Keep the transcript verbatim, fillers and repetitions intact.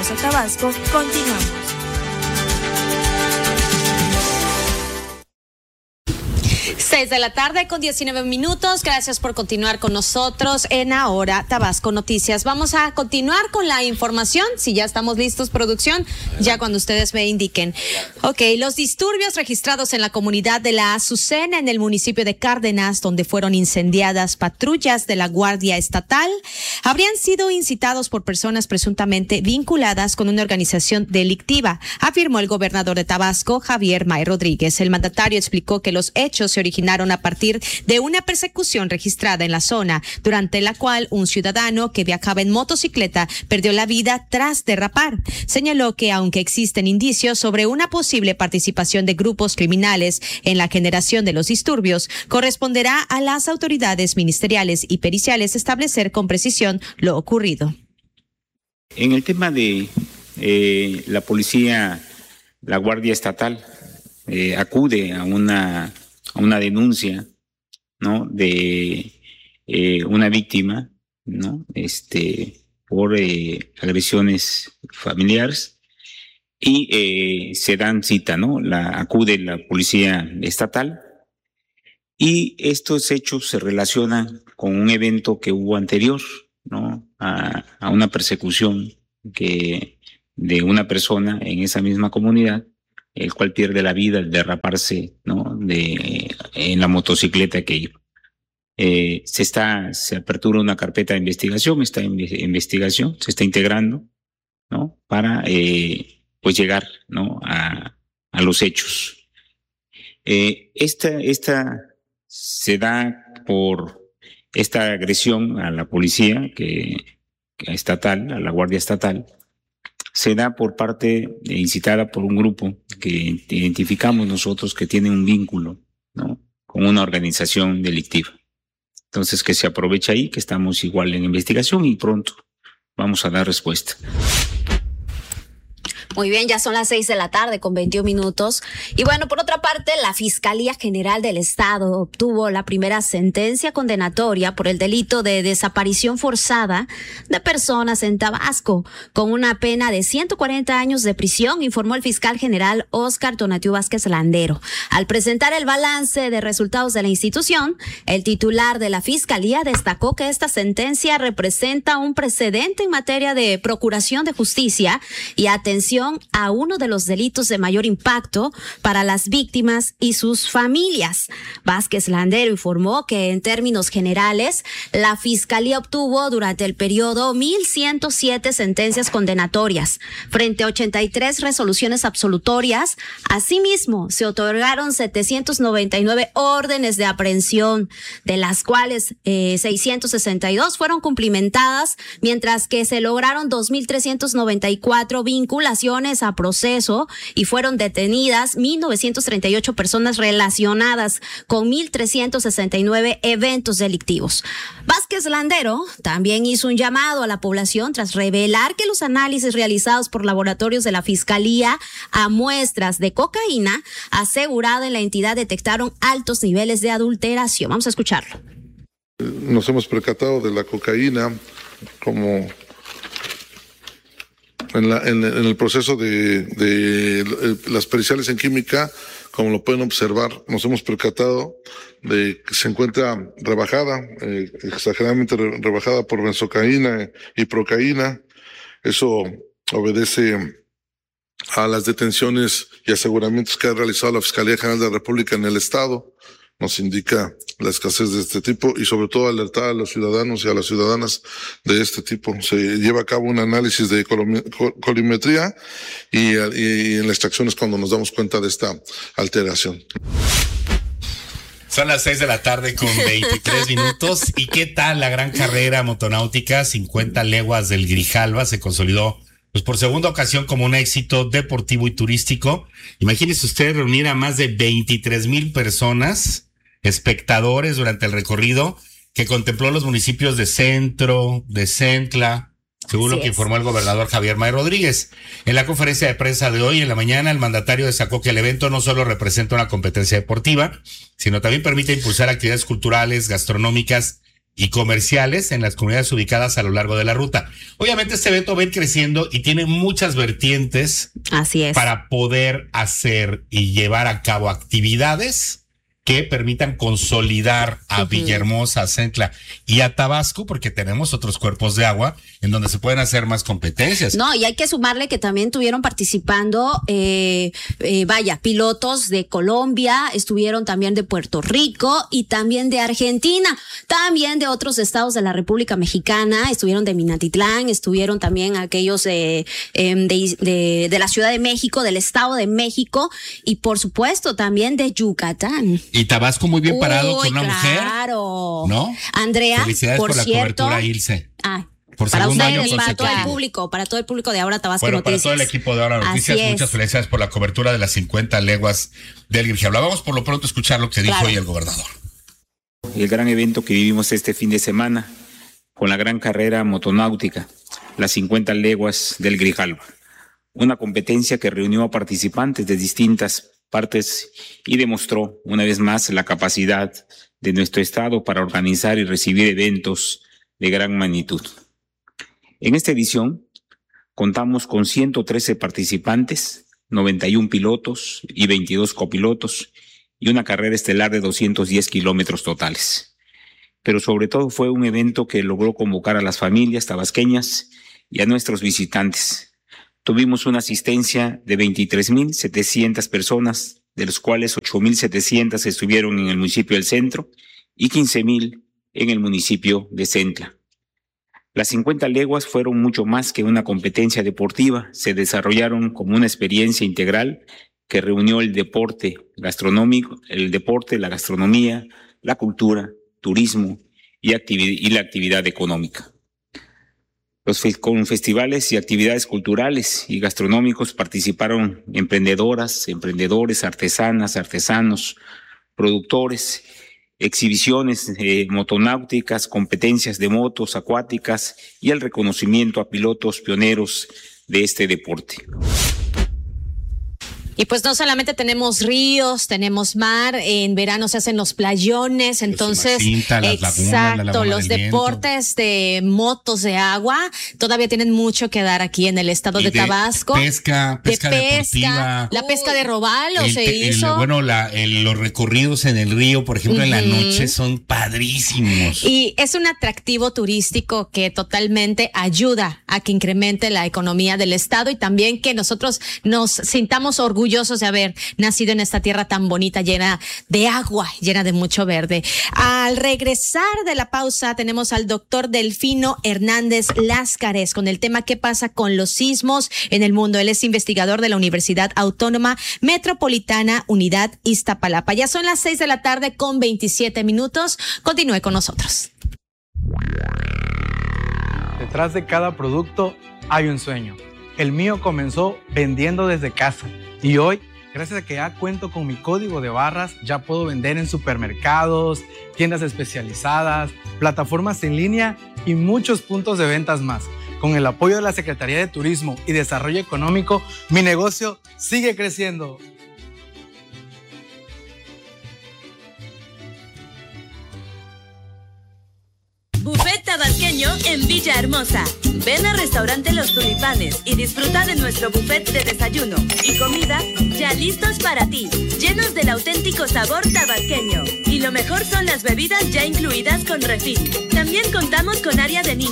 Bienvenidos a Tabasco. Continuamos. Seis de la tarde con diecinueve minutos. Gracias por continuar con nosotros en Ahora Tabasco Noticias. Vamos a continuar con la información. Si ya estamos listos, producción, ya cuando ustedes me indiquen. Ok, los disturbios registrados en la comunidad de la Azucena en el municipio de Cárdenas, donde fueron incendiadas patrullas de la Guardia Estatal, habrían sido incitados por personas presuntamente vinculadas con una organización delictiva, afirmó el gobernador de Tabasco, Javier May Rodríguez. El mandatario explicó que los hechos se originaron a partir de una persecución registrada en la zona, durante la cual un ciudadano que viajaba en motocicleta perdió la vida tras derrapar. Señaló que aunque existen indicios sobre una posible participación de grupos criminales en la generación de los disturbios, corresponderá a las autoridades ministeriales y periciales establecer con precisión lo ocurrido. En el tema de eh, la policía, la Guardia Estatal eh, acude a una a una denuncia, ¿no? De eh, una víctima, ¿no? Este, por eh, agresiones familiares y eh, se dan cita, ¿no? La acude la policía estatal y estos hechos se relacionan con un evento que hubo anterior, ¿no? A, a una persecución que de una persona en esa misma comunidad, el cual pierde la vida al derraparse, ¿no? De, en la motocicleta que iba. Eh, se está, se apertura una carpeta de investigación, está en investigación, se está integrando, ¿no? Para, eh, pues llegar, ¿no? A, a los hechos. Eh, esta, esta se da por esta agresión a la policía que, que estatal, a la Guardia Estatal, se da por parte, eh, incitada por un grupo que identificamos nosotros que tiene un vínculo, ¿no? Con una organización delictiva. Entonces que se aprovecha ahí, que estamos igual en investigación y pronto vamos a dar respuesta. Muy bien, ya son las seis de la tarde con veintiún minutos. Y bueno, por otra parte, la Fiscalía General del Estado obtuvo la primera sentencia condenatoria por el delito de desaparición forzada de personas en Tabasco, con una pena de ciento cuarenta años de prisión, informó el fiscal general Óscar Tonatiu Vázquez Landero. Al presentar el balance de resultados de la institución, el titular de la Fiscalía destacó que esta sentencia representa un precedente en materia de procuración de justicia y atención a uno de los delitos de mayor impacto para las víctimas y sus familias. Vázquez Landero informó que en términos generales, la Fiscalía obtuvo durante el periodo mil ciento siete sentencias condenatorias frente a ochenta y tres resoluciones absolutorias. Asimismo, se otorgaron setecientos noventa y nueve órdenes de aprehensión, de las cuales eh, seiscientos sesenta y dos fueron cumplimentadas, mientras que se lograron dos mil trescientos noventa y cuatro vinculaciones a proceso y fueron detenidas mil novecientos treinta y ocho personas relacionadas con mil trescientos sesenta y nueve eventos delictivos. Vázquez Landero también hizo un llamado a la población tras revelar que los análisis realizados por laboratorios de la Fiscalía a muestras de cocaína asegurada en la entidad detectaron altos niveles de adulteración. Vamos a escucharlo. Nos hemos percatado de la cocaína como En, la, en, en el proceso de, de las periciales en química, como lo pueden observar, nos hemos percatado de que se encuentra rebajada, eh, exageradamente re, rebajada por benzocaína y procaína. Eso obedece a las detenciones y aseguramientos que ha realizado la Fiscalía General de la República en el Estado. Nos indica la escasez de este tipo y sobre todo alertar a los ciudadanos y a las ciudadanas de este tipo. Se lleva a cabo un análisis de colimetría y, y en la extracción es cuando nos damos cuenta de esta alteración. Son las seis de la tarde con veintitrés minutos. ¿Y qué tal la gran carrera motonáutica? cincuenta leguas del Grijalva se consolidó pues por segunda ocasión como un éxito deportivo y turístico. Imagínese usted reunir a más de veintitrés mil personas, espectadores durante el recorrido que contempló los municipios de Centro, de Centla, según lo que informó el gobernador Javier May Rodríguez. En la conferencia de prensa de hoy en la mañana, el mandatario destacó que el evento no solo representa una competencia deportiva, sino también permite impulsar actividades culturales, gastronómicas y comerciales en las comunidades ubicadas a lo largo de la ruta. Obviamente este evento va a ir creciendo y tiene muchas vertientes. Así es. Para poder hacer y llevar a cabo actividades que permitan consolidar a uh-huh. Villahermosa, a Centla y a Tabasco, porque tenemos otros cuerpos de agua en donde se pueden hacer más competencias. No, y hay que sumarle que también estuvieron participando, eh, eh, vaya, pilotos de Colombia, estuvieron también de Puerto Rico y también de Argentina, también de otros estados de la República Mexicana, estuvieron de Minatitlán, estuvieron también aquellos de, eh, de, de, de la Ciudad de México, del Estado de México y por supuesto también de Yucatán. Y Tabasco muy bien parado. Uy, con una claro. mujer. Claro. ¿No? Andrea, felicidades por, por la cierto, cobertura, Ilse. Ah, por para ustedes, año para todo el público, para todo el público de Ahora Tabasco bueno, Noticias. Para todo el equipo de Ahora Noticias, Así muchas es. felicidades por la cobertura de las cincuenta leguas del Grijalva. Vamos por lo pronto a escuchar lo que dijo claro. hoy el gobernador. El gran evento que vivimos este fin de semana con la gran carrera motonáutica, las cincuenta leguas del Grijalva. Una competencia que reunió a participantes de distintas partes y demostró una vez más la capacidad de nuestro estado para organizar y recibir eventos de gran magnitud. En esta edición contamos con ciento trece participantes, noventa y uno pilotos y veintidós copilotos y una carrera estelar de doscientos diez kilómetros totales. Pero sobre todo fue un evento que logró convocar a las familias tabasqueñas y a nuestros visitantes. Tuvimos una asistencia de veintitrés mil setecientas personas, de los cuales ocho mil setecientas estuvieron en el municipio del Centro y quince mil en el municipio de Centla. Las cincuenta leguas fueron mucho más que una competencia deportiva, se desarrollaron como una experiencia integral que reunió el deporte gastronómico, el deporte, la gastronomía, la cultura, turismo y, activi- y la actividad económica. Los fe- con festivales y actividades culturales y gastronómicos participaron emprendedoras, emprendedores, artesanas, artesanos, productores, exhibiciones eh, motonáuticas, competencias de motos acuáticas y el reconocimiento a pilotos pioneros de este deporte. Y pues no solamente tenemos ríos, tenemos mar, en verano se hacen los playones, entonces, Cinta, las exacto, lagunas, la laguna los del deportes de motos de agua todavía tienen mucho que dar aquí en el estado de, de Tabasco. Pesca, pesca, de pesca deportiva. La pesca de robalo el, se el, hizo. Bueno, la, el, los recorridos en el río, por ejemplo, uh-huh. en la noche son padrísimos. Y es un atractivo turístico que totalmente ayuda a que incremente la economía del estado y también que nosotros nos sintamos orgullosos orgullosos de haber nacido en esta tierra tan bonita, llena de agua, llena de mucho verde. Al regresar de la pausa tenemos al doctor Delfino Hernández Láscares con el tema ¿qué pasa con los sismos en el mundo? Él es investigador de la Universidad Autónoma Metropolitana Unidad Iztapalapa. Ya son las seis de la tarde con veintisiete minutos. Continúe con nosotros. Detrás de cada producto hay un sueño. El mío comenzó vendiendo desde casa y hoy, gracias a que ya cuento con mi código de barras, ya puedo vender en supermercados, tiendas especializadas, plataformas en línea y muchos puntos de ventas más. Con el apoyo de la Secretaría de Turismo y Desarrollo Económico, mi negocio sigue creciendo. Buffet tabasqueño en Villahermosa. Ven al restaurante Los Tulipanes y disfruta de nuestro buffet de desayuno y comida ya listos para ti, llenos del auténtico sabor tabasqueño. Y lo mejor son las bebidas ya incluidas con refil. También contamos con área de niños.